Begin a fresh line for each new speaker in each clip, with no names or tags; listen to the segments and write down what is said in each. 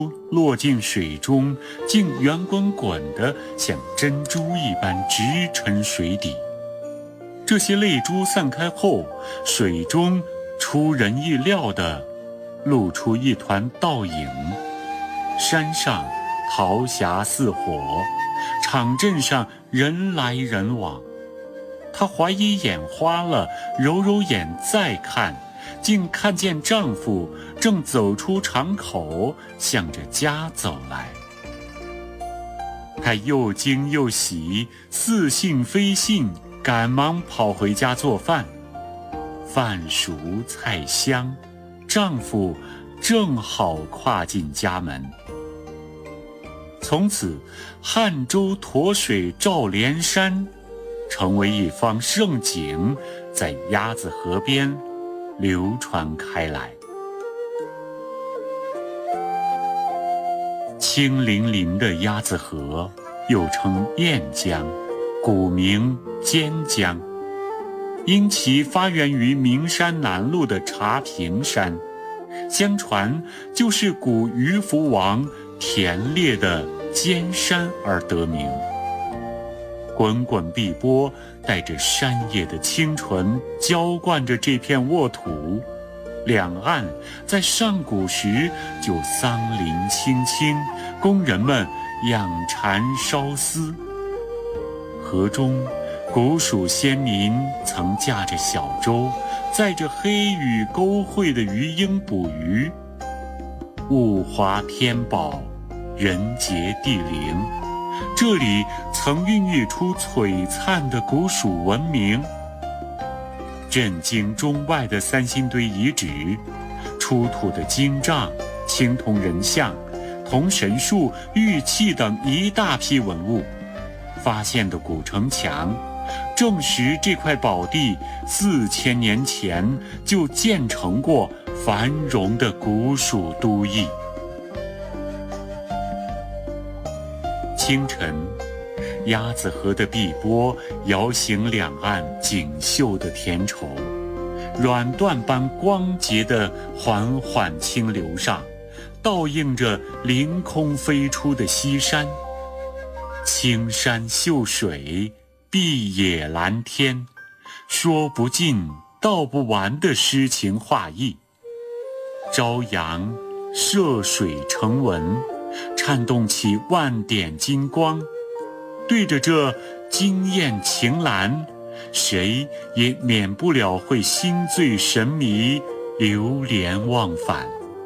落进水中，竟圆滚滚的像珍珠一般直沉水底。这些泪珠散开后，水中出人意料地露出一团倒影。山上桃霞似火，场镇上人来人往。她怀疑眼花了，揉揉眼再看，竟看见丈夫正走出场口，向着家走来。她又惊又喜，似信非信，赶忙跑回家做饭。饭熟菜香，丈夫正好跨进家门。从此，汉州沱水照连山成为一方盛景，在鸭子河边流传开来。清淋淋的鸭子河又称燕江，古名尖江，因其发源于名山南麓的茶坪山，相传就是古渔夫王田猎的尖山而得名。滚滚碧波带着山野的清纯，浇灌着这片沃土。两岸在上古时就桑林青青，工人们养蚕烧丝。河中古蜀先民曾驾着小舟，载着黑羽沟会的鱼鹰捕鱼。物华天宝，人杰地灵，这里曾孕育出璀璨的古蜀文明。震惊中外的三星堆遗址，出土的金杖、青铜人像、铜神树、玉器等一大批文物，发现的古城墙，证实这块宝地4000年前就建成过繁荣的古蜀都邑。清晨，鸭子河的碧波摇醒两岸锦绣的田畴，软缎般光洁的缓缓清流上，倒映着凌空飞出的西山。青山秀水，碧野蓝天，说不尽道不完的诗情画意。朝阳涉水成文，颤动起万点金光。对着这惊艳晴岚，谁也免不了会心醉神迷，流连忘返。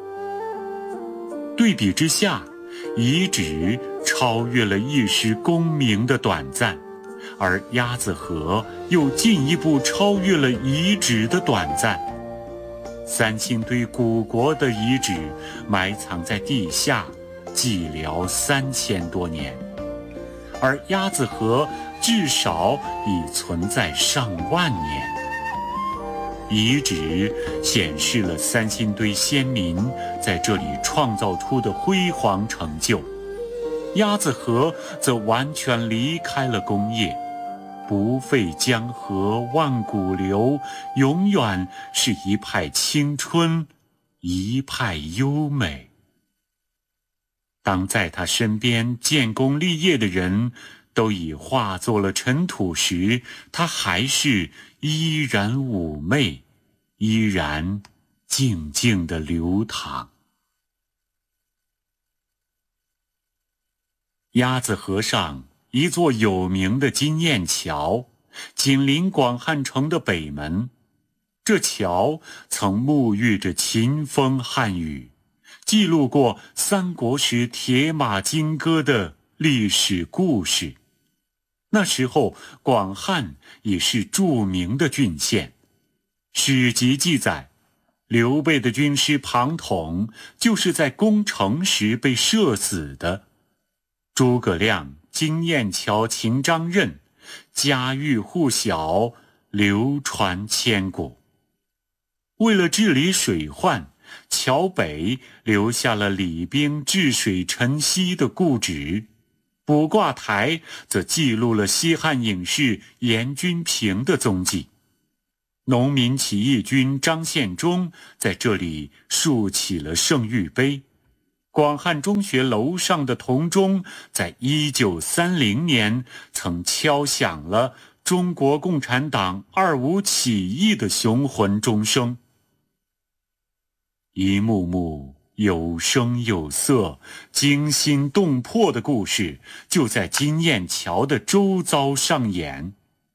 对比之下，遗址超越了一时功名的短暂，而鸭子河又进一步超越了遗址的短暂。三星堆古国的遗址埋藏在地下，寂寥3000多年，而鸭子河至少已存在上万年。遗址显示了三星堆先民在这里创造出的辉煌成就，鸭子河则完全离开了工业。不废江河万古流，永远是一派青春，一派优美。当在他身边建功立业的人都已化作了尘土时，他还是依然妩媚，依然静静地流淌。鸭子河上一座有名的金雁桥，紧邻广汉城的北门。这桥曾沐浴着秦风汉雨，记录过三国时铁马金戈的历史故事。那时候广汉已是著名的郡县，史籍记载，刘备的军师庞统就是在攻城时被射死的。诸葛亮金雁桥秦张任，家喻户晓，流传千古。为了治理水患，桥北留下了李冰治水晨曦的故址，卜卦台则记录了西汉隐士严君平的踪迹。农民起义军张献忠在这里竖起了圣谕碑。 广汉中学楼上的铜钟在1930年曾敲响了中国共产党25起义的雄浑钟声。一幕幕有声有色、惊心动魄的故事就在金雁桥的周遭上演。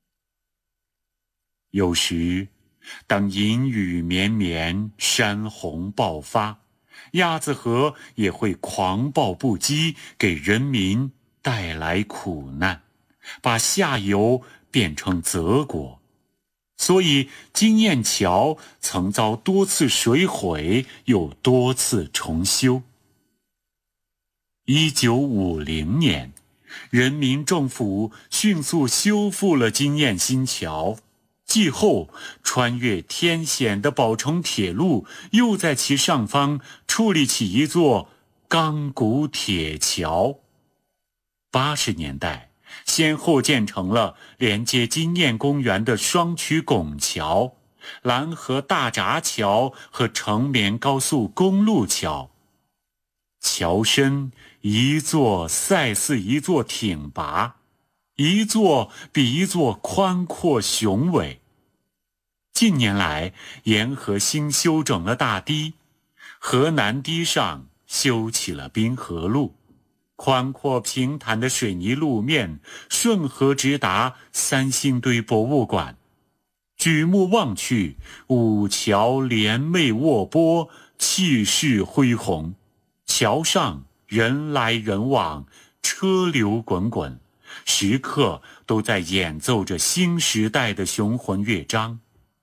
有时，当阴雨绵绵、山洪爆发，鸭子河也会狂暴不羁，给人民带来苦难，把下游变成泽国。所以金雁桥曾遭多次水毁，又多次重修。1950年，人民政府迅速修复了金雁新桥，继后穿越天险的宝成铁路又在其上方矗立起一座钢骨铁桥。80年代，先后建成了连接金雁公园的双曲拱桥、蓝河大闸桥和成绵高速公路桥。桥身一座赛似一座挺拔，一座比一座宽阔雄伟。近年来，沿河新修整了大堤，河南堤上修起了滨河路，宽阔平坦的水泥路面顺河直达三星堆博物馆。举目望去，五桥联袂卧波，气势恢宏。桥上人来人往，车流滚滚，时刻都在演奏着新时代的雄浑乐章。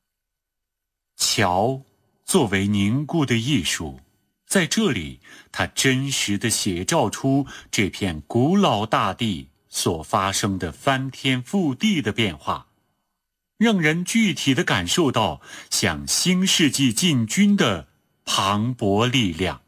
桥作为凝固的艺术，在这里它真实地写照出这片古老大地所发生的翻天覆地的变化，让人具体地感受到向新世纪进军的磅礴力量。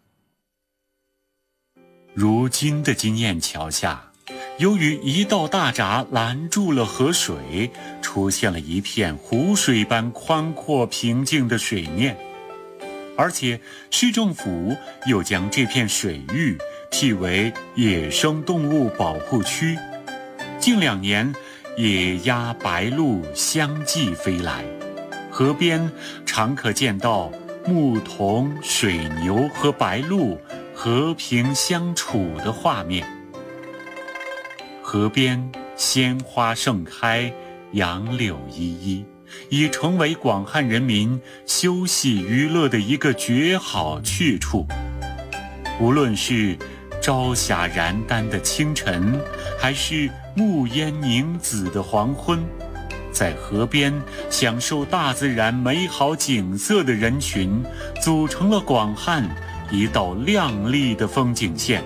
如今的金雁桥下，由于一道大闸拦住了河水，出现了一片湖水般宽阔平静的水面，而且市政府又将这片水域辟为野生动物保护区。近2年，野鸭、白鹭相继飞来，河边常可见到牧童、水牛和白鹭和平相处的画面。河边鲜花盛开，杨柳依依，已成为广汉人民休息娱乐的一个绝好去处。无论是朝霞燃丹的清晨，还是暮烟凝紫的黄昏，在河边享受大自然美好景色的人群，组成了广汉一道亮丽的风景线。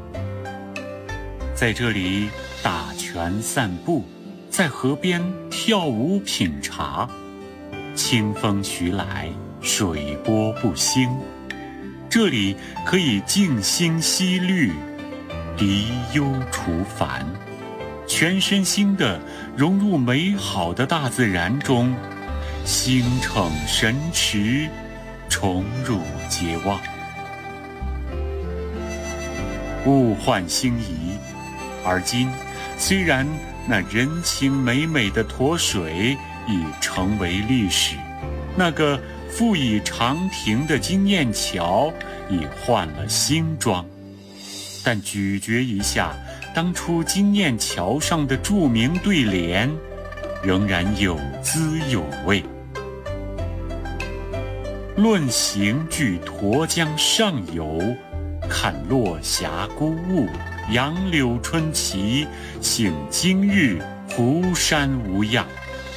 在这里打拳散步，在河边跳舞品茶，清风徐来，水波不兴。这里可以静心息虑，离忧除烦，全身心地融入美好的大自然中，心诚神驰，宠辱皆忘。物换星移，而今虽然那人情美美的沱水已成为历史，那个富以长亭的金雁桥已换了新装，但咀嚼一下当初金雁桥上的著名对联，仍然有滋有味。论行距沱江上游，看落霞孤鹜，杨柳春齐，幸今日湖山无恙。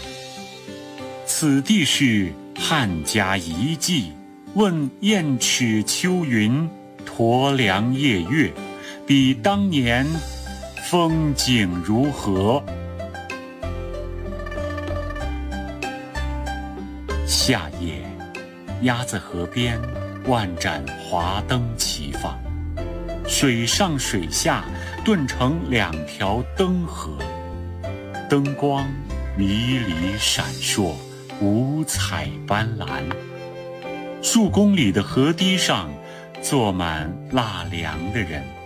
此地是汉家遗迹，问雁翅秋云，沱梁夜月，比当年风景如何？夏夜，鸭子河边万盏华灯齐放，水上水下顿成2条灯河，灯光迷离闪烁，五彩斑斓。数公里的河堤上坐满纳凉的人。